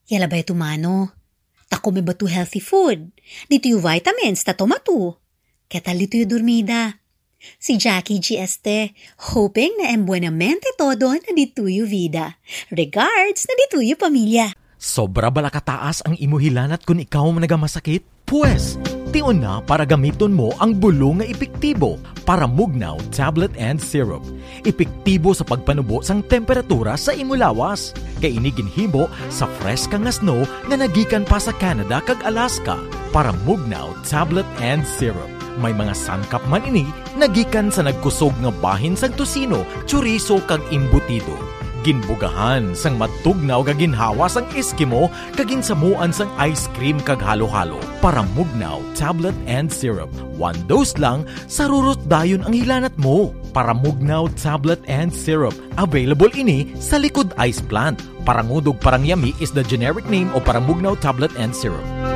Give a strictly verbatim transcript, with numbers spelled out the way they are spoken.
Yala ba ito mano? Tako may batu healthy food. Dito yung vitamins ta tomato. Kaya dito yung dormida. Si Jackie G. Este, hoping na embuenamente todo na dito yung vida. Regards na dito yung pamilya. Sobra bala kataas ang imuhilanat kung ikaw nagamasakit? Pues, tion na para gamiton mo ang bulong nga epektibo para Mugnaw Tablet and Syrup. Epektibo sa pagpanubo sang temperatura sa imulawas. Kay iniginhibo sa fresh nga snow nga nagikan pa sa Canada kag Alaska para Mugnaw Tablet and Syrup. May mga sangkap man ini nagikan sa nagkusog nga bahin sang tusino, chorizo kag imbutido. Ginbugahan sang matugnaw kag ginhawa sang Eskimo kag ginsamuan sang ice cream kag halo-halo para Mugnaw Tablet and Syrup. One dose lang, sarurot dayon ang hilanat mo. Para Mugnaw Tablet and Syrup. Available ini sa likod ice plant. Parangudog parang yami is the generic name o para Mugnaw Tablet and Syrup.